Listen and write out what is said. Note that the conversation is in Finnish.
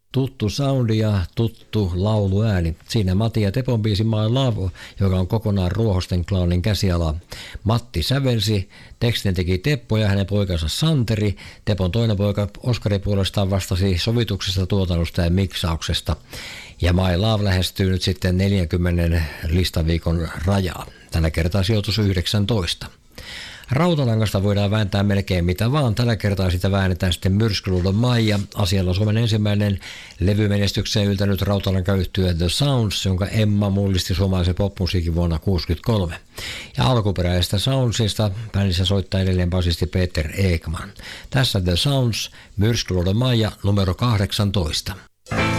Tuttu soundi ja tuttu lauluääni. Siinä Matti ja Tepon biisi My Love, joka on kokonaan Ruohosten klaanin käsiala. Matti sävelsi, tekstin teki Teppo ja hänen poikansa Santeri. Tepon toinen poika Oskari puolestaan vastasi sovituksesta, tuotannosta ja miksauksesta. Ja My Love lähestyy nyt sitten 40 listaviikon rajaa. Tällä kertaa sijoitus 19. Rautalangasta voidaan vääntää melkein mitä vaan. Tällä kertaa sitä väännetään sitten Myrskyluodon Maija. Asialla Suomen ensimmäinen levymenestykseen yltänyt rautalankayhtye The Sounds, jonka Emma mullisti suomalaisen popmusiikin vuonna 1963. Ja alkuperäisestä Soundsista bändissä soittaa edelleen basisti Peter Ekman. Tässä The Sounds, Myrskyluodon Maija numero 18.